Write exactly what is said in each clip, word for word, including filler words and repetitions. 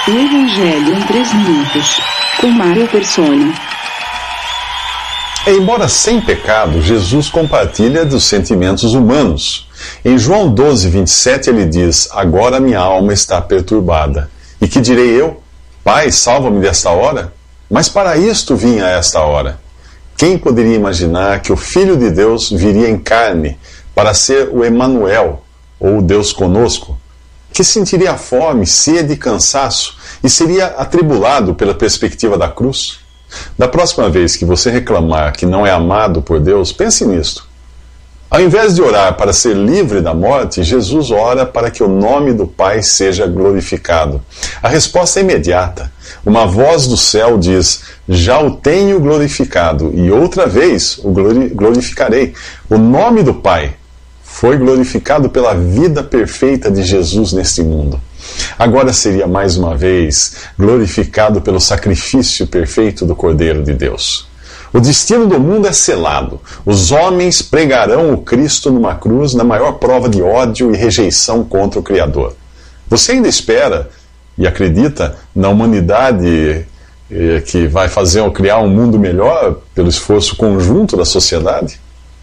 O Evangelho em três minutos, com Mário Persona. Embora sem pecado, Jesus compartilha dos sentimentos humanos. Em João doze, vinte e sete, ele diz: agora minha alma está perturbada. E que direi eu? Pai, salva-me desta hora? Mas para isto vim a esta hora. Quem poderia imaginar que o Filho de Deus viria em carne para ser o Emanuel, ou o Deus conosco, que sentiria fome, sede e cansaço e seria atribulado pela perspectiva da cruz? Da próxima vez que você reclamar que não é amado por Deus, pense nisto. Ao invés de orar para ser livre da morte, Jesus ora para que o nome do Pai seja glorificado. A resposta é imediata. Uma voz do céu diz: já o tenho glorificado, e outra vez o glorificarei. O nome do Pai foi glorificado pela vida perfeita de Jesus neste mundo. Agora seria mais uma vez glorificado pelo sacrifício perfeito do Cordeiro de Deus. O destino do mundo é selado. Os homens pregarão o Cristo numa cruz na maior prova de ódio e rejeição contra o Criador. Você ainda espera e acredita na humanidade eh, que vai fazer ou criar um mundo melhor pelo esforço conjunto da sociedade?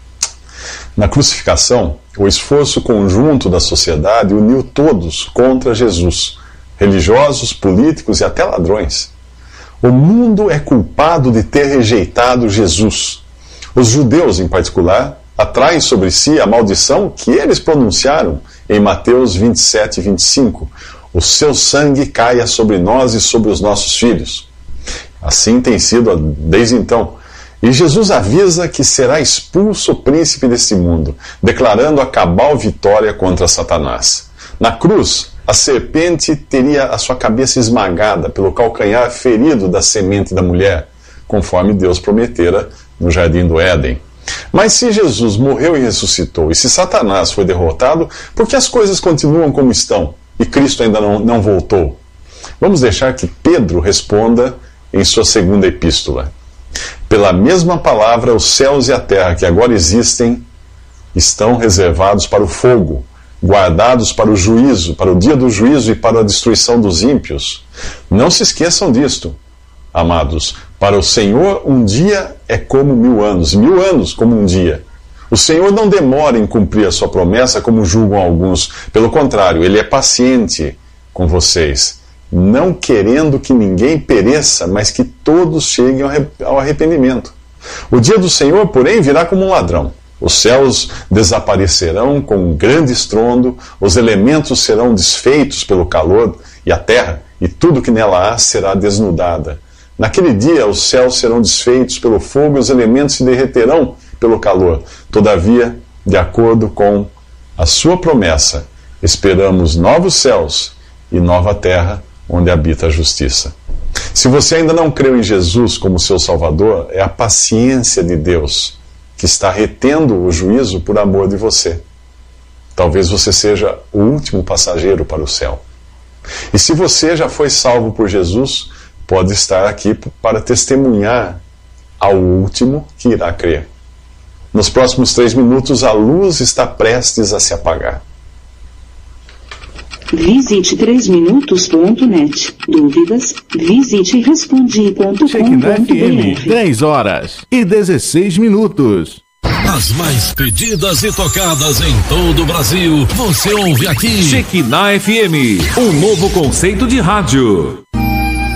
Na crucificação, o esforço conjunto da sociedade uniu todos contra Jesus, religiosos, políticos e até ladrões. O mundo é culpado de ter rejeitado Jesus. Os judeus, em particular, atraem sobre si a maldição que eles pronunciaram em Mateus vinte e sete, vinte e cinco. O seu sangue caia sobre nós e sobre os nossos filhos. Assim tem sido desde então. E Jesus avisa que será expulso o príncipe deste mundo, declarando a cabal vitória contra Satanás. Na cruz, a serpente teria a sua cabeça esmagada pelo calcanhar ferido da semente da mulher, conforme Deus prometera no jardim do Éden. Mas se Jesus morreu e ressuscitou, e se Satanás foi derrotado, por que as coisas continuam como estão e Cristo ainda não, não voltou? Vamos deixar que Pedro responda em sua segunda epístola. Pela mesma palavra, os céus e a terra que agora existem estão reservados para o fogo, guardados para o juízo, para o dia do juízo e para a destruição dos ímpios. Não se esqueçam disto, amados. Para o Senhor, um dia é como mil anos, mil anos como um dia. O Senhor não demora em cumprir a sua promessa, como julgam alguns. Pelo contrário, Ele é paciente com vocês, não querendo que ninguém pereça, mas que todos cheguem ao arrependimento. O dia do Senhor, porém, virá como um ladrão. Os céus desaparecerão com um grande estrondo, os elementos serão desfeitos pelo calor, e a terra e tudo que nela há será desnudada. Naquele dia os céus serão desfeitos pelo fogo e os elementos se derreterão pelo calor. Todavia, de acordo com a sua promessa, esperamos novos céus e nova terra, onde habita a justiça. Se você ainda não creu em Jesus como seu Salvador, é a paciência de Deus que está retendo o juízo por amor de você. Talvez você seja o último passageiro para o céu. E se você já foi salvo por Jesus, pode estar aqui para testemunhar ao último que irá crer. Nos próximos três minutos, a luz está prestes a se apagar. Visite três minutos ponto net. Dúvidas? Visite respondi ponto com ponto b r. dez horas e dezesseis minutos. As mais pedidas e tocadas em todo o Brasil, você ouve aqui. Shekinah F M, um novo conceito de rádio.